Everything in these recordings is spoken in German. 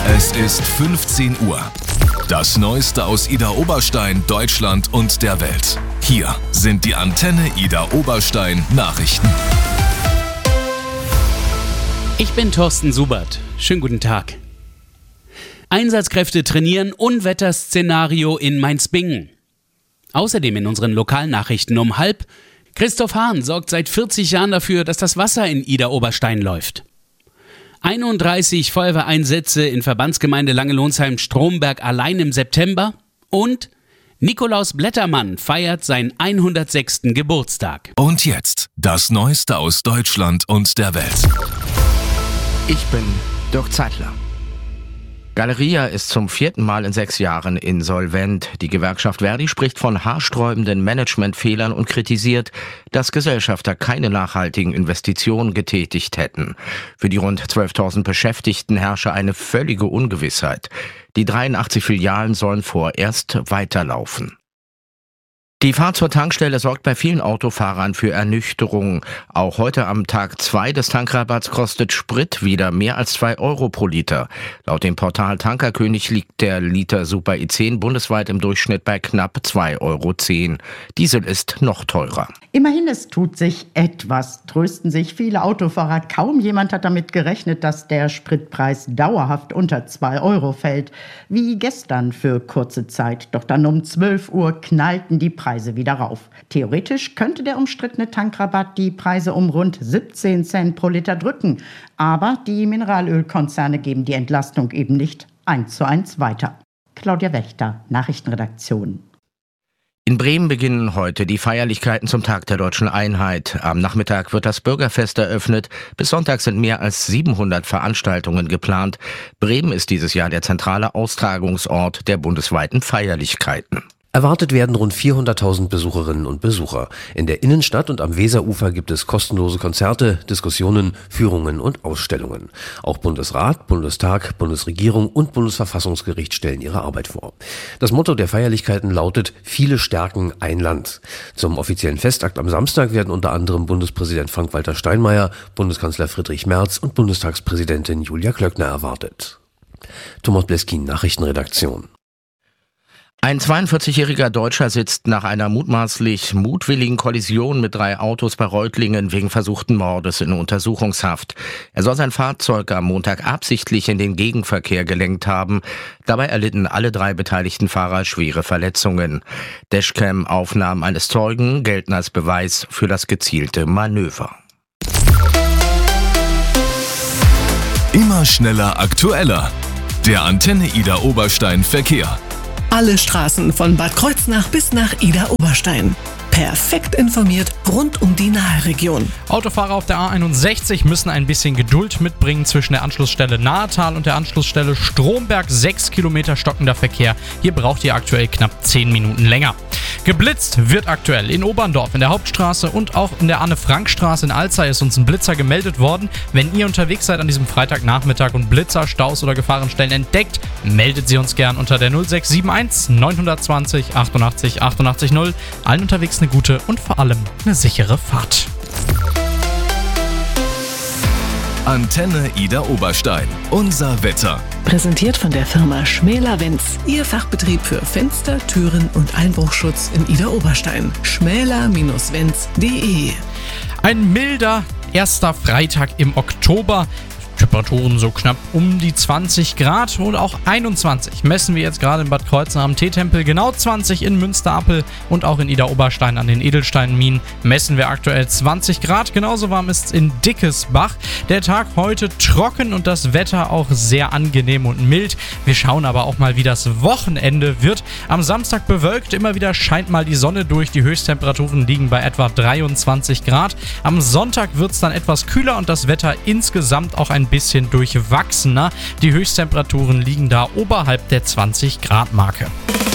Es ist 15 Uhr. Das Neueste aus Idar Oberstein, Deutschland und der Welt. Hier sind die Antenne Idar Oberstein Nachrichten. Ich bin Thorsten Subert. Schönen guten Tag. Einsatzkräfte trainieren Unwetterszenario in Mainz-Bingen. Außerdem in unseren Lokalnachrichten um 12:30. Christoph Hahn sorgt seit 40 Jahren dafür, dass das Wasser in Idar Oberstein läuft. 31 Feuerwehreinsätze in Verbandsgemeinde Langelonsheim-Stromberg allein im September. Und Nikolaus Blättermann feiert seinen 106. Geburtstag. Und jetzt das Neueste aus Deutschland und der Welt. Ich bin Dirk Zeitler. Galeria ist zum 4. Mal in 6 Jahren insolvent. Die Gewerkschaft Verdi spricht von haarsträubenden Managementfehlern und kritisiert, dass Gesellschafter keine nachhaltigen Investitionen getätigt hätten. Für die rund 12.000 Beschäftigten herrsche eine völlige Ungewissheit. Die 83 Filialen sollen vorerst weiterlaufen. Die Fahrt zur Tankstelle sorgt bei vielen Autofahrern für Ernüchterung. Auch heute am Tag 2 des Tankrabatts kostet Sprit wieder mehr als 2 Euro pro Liter. Laut dem Portal Tankerkönig liegt der Liter Super E10 bundesweit im Durchschnitt bei knapp 2,10 Euro. Diesel ist noch teurer. Immerhin, es tut sich etwas, trösten sich viele Autofahrer. Kaum jemand hat damit gerechnet, dass der Spritpreis dauerhaft unter 2 Euro fällt. Wie gestern für kurze Zeit. Doch dann um 12 Uhr knallten die Preise wieder rauf. Theoretisch könnte der umstrittene Tankrabatt die Preise um rund 17 Cent pro Liter drücken. Aber die Mineralölkonzerne geben die Entlastung eben nicht 1:1 weiter. Claudia Wächter, Nachrichtenredaktion. In Bremen beginnen heute die Feierlichkeiten zum Tag der Deutschen Einheit. Am Nachmittag wird das Bürgerfest eröffnet. Bis Sonntag sind mehr als 700 Veranstaltungen geplant. Bremen ist dieses Jahr der zentrale Austragungsort der bundesweiten Feierlichkeiten. Erwartet werden rund 400.000 Besucherinnen und Besucher. In der Innenstadt und am Weserufer gibt es kostenlose Konzerte, Diskussionen, Führungen und Ausstellungen. Auch Bundesrat, Bundestag, Bundesregierung und Bundesverfassungsgericht stellen ihre Arbeit vor. Das Motto der Feierlichkeiten lautet: Viele stärken ein Land. Zum offiziellen Festakt am Samstag werden unter anderem Bundespräsident Frank-Walter Steinmeier, Bundeskanzler Friedrich Merz und Bundestagspräsidentin Julia Klöckner erwartet. Thomas Bleskin, Nachrichtenredaktion. Ein 42-jähriger Deutscher sitzt nach einer mutmaßlich mutwilligen Kollision mit 3 Autos bei Reutlingen wegen versuchten Mordes in Untersuchungshaft. Er soll sein Fahrzeug am Montag absichtlich in den Gegenverkehr gelenkt haben. Dabei erlitten alle 3 beteiligten Fahrer schwere Verletzungen. Dashcam-Aufnahmen eines Zeugen gelten als Beweis für das gezielte Manöver. Immer schneller, aktueller. Der Antenne Idar Oberstein Verkehr. Alle Straßen von Bad Kreuznach bis nach Idar Oberstein. Perfekt informiert rund um die Naheregion. Autofahrer auf der A61 müssen ein bisschen Geduld mitbringen zwischen der Anschlussstelle Nahetal und der Anschlussstelle Stromberg. 6 Kilometer stockender Verkehr. Hier braucht ihr aktuell knapp 10 Minuten länger. Geblitzt wird aktuell in Oberndorf in der Hauptstraße und auch in der Anne-Frank-Straße in Alzey ist uns ein Blitzer gemeldet worden. Wenn ihr unterwegs seid an diesem Freitagnachmittag und Blitzer, Staus oder Gefahrenstellen entdeckt, meldet sie uns gern unter der 0671 920 88 88 0. Allen unterwegs eine gute und vor allem eine sichere Fahrt. Antenne Idar Oberstein. Unser Wetter. Präsentiert von der Firma Schmäler-Wenz. Ihr Fachbetrieb für Fenster, Türen und Einbruchschutz in Idar Oberstein. schmäler-wenz.de. Ein milder erster Freitag im Oktober. Temperaturen so knapp um die 20 Grad und auch 21 messen wir jetzt gerade in Bad Kreuznach am Teetempel, genau 20 in Münster-Appel und auch in Idar Oberstein an den Edelsteinminen messen wir aktuell 20 Grad. Genauso warm ist es in Dickesbach. Der Tag heute trocken und das Wetter auch sehr angenehm und mild. Wir schauen aber auch mal, wie das Wochenende wird. Am Samstag bewölkt, immer wieder scheint mal die Sonne durch. Die Höchsttemperaturen liegen bei etwa 23 Grad. Am Sonntag wird es dann etwas kühler und das Wetter insgesamt auch ein bisschen durchwachsener. Die Höchsttemperaturen liegen da oberhalb der 20 Grad Marke.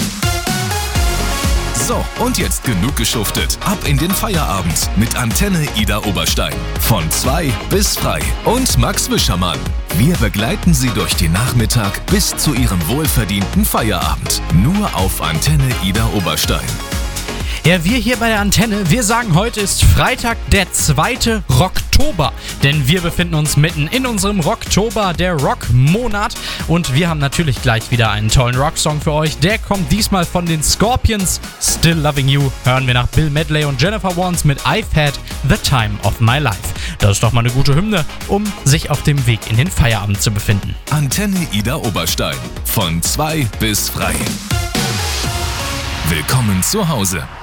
So, und jetzt genug geschuftet. Ab in den Feierabend mit Antenne Idar Oberstein. Von 2 bis frei. Und Max Wischermann. Wir begleiten Sie durch den Nachmittag bis zu Ihrem wohlverdienten Feierabend. Nur auf Antenne Idar Oberstein. Ja, wir hier bei der Antenne, wir sagen, heute ist Freitag, der 2. Rocktober. Denn wir befinden uns mitten in unserem Rocktober, der Rockmonat. Und wir haben natürlich gleich wieder einen tollen Rocksong für euch. Der kommt diesmal von den Scorpions. Still Loving You hören wir nach Bill Medley und Jennifer Warnes mit I've Had the Time of My Life. Das ist doch mal eine gute Hymne, um sich auf dem Weg in den Feierabend zu befinden. Antenne Ida Oberstein. Von 2 bis frei. Willkommen zu Hause.